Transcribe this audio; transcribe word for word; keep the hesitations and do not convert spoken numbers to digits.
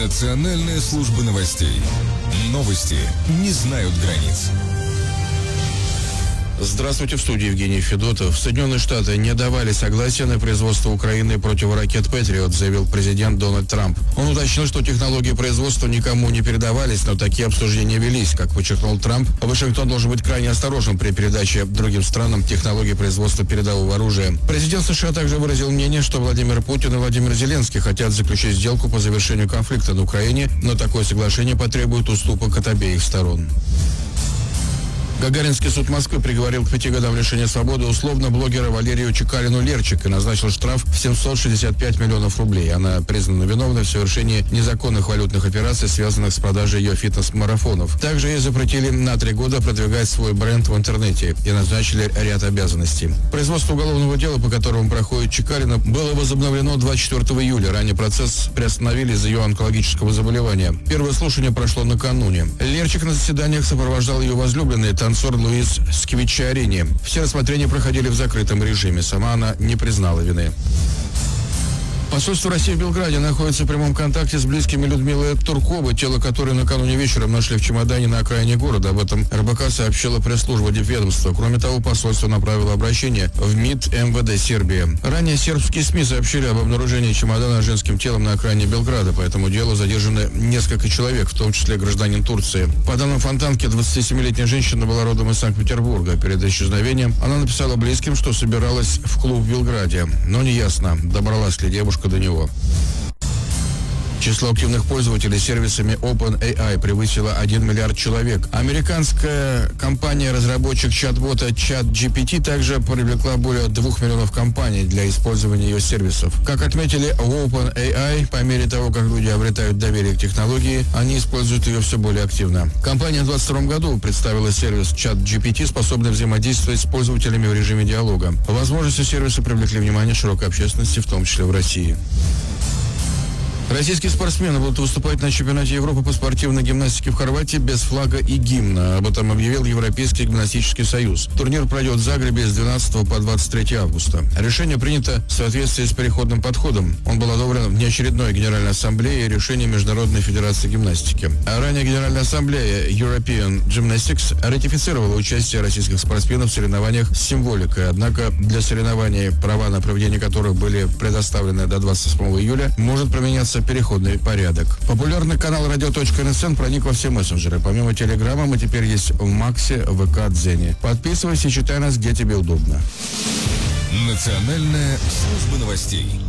Национальная служба новостей. Новости не знают границ. Здравствуйте, в студии Евгений Федотов. Соединенные Штаты не давали согласия на производство Украины противоракет «Патриот», заявил президент Дональд Трамп. Он уточнил, что технологии производства никому не передавались, но такие обсуждения велись. Как подчеркнул Трамп, Вашингтон должен быть крайне осторожен при передаче другим странам технологий производства передового оружия. Президент США также выразил мнение, что Владимир Путин и Владимир Зеленский хотят заключить сделку по завершению конфликта на Украине, но такое соглашение потребует уступок от обеих сторон. Гагаринский суд Москвы приговорил к пяти годам лишения свободы условно блогера Валерию Чекалину-Лерчик и назначил штраф в семьсот шестьдесят пять миллионов рублей. Она признана виновной в совершении незаконных валютных операций, связанных с продажей ее фитнес-марафонов. Также ей запретили на три года продвигать свой бренд в интернете и назначили ряд обязанностей. Производство уголовного дела, по которому проходит Чекалина, было возобновлено двадцать четвёртого июля. Ранее процесс приостановили из-за ее онкологического заболевания. Первое слушание прошло накануне. Лерчик на заседаниях сопровождал ее возлюбленный танцор Луис Сквиччиарини. Все рассмотрения проходили в закрытом режиме. Сама она не признала вины. Посольство России в Белграде находится в прямом контакте с близкими Людмилы Турковой, тело которой накануне вечером нашли в чемодане на окраине города. Об этом эр бэ ка сообщила пресс-служба дипведомства. Кроме того, посольство направило обращение в МИД эм вэ дэ Сербии. Ранее сербские СМИ сообщили об обнаружении чемодана с женским телом на окраине Белграда. По этому делу задержаны несколько человек, в том числе гражданин Турции. По данным Фонтанки, двадцатисемилетняя женщина была родом из Санкт-Петербурга. Перед исчезновением она написала близким, что собиралась в клуб в Белграде. Но неясно, добралась ли девушка до него. Число активных пользователей сервисами OpenAI превысило один миллиард человек. Американская компания-разработчик чат-бота ChatGPT также привлекла более двух миллионов компаний для использования ее сервисов. Как отметили в OpenAI, по мере того, как люди обретают доверие к технологии, они используют ее все более активно. Компания в двадцать втором году представила сервис ChatGPT, способный взаимодействовать с пользователями в режиме диалога. Возможности сервиса привлекли внимание широкой общественности, в том числе в России. Российские спортсмены будут выступать на чемпионате Европы по спортивной гимнастике в Хорватии без флага и гимна. Об этом объявил Европейский гимнастический союз. Турнир пройдет в Загребе с двенадцатого по двадцать третье августа. Решение принято в соответствии с переходным подходом. Он был одобрен в неочередной Генеральной Ассамблее и решением Международной Федерации гимнастики. А ранее Генеральная Ассамблея European Gymnastics ратифицировала участие российских спортсменов в соревнованиях с символикой. Однако для соревнований, права на проведение которых были предоставлены до двадцать восьмого июля, может променяться переходный порядок. Популярный канал радио точка эн эс эн проник во все мессенджеры. Помимо Телеграма мы теперь есть в Максе, вэ ка, Дзене. Подписывайся и читай нас, где тебе удобно. Национальная служба новостей.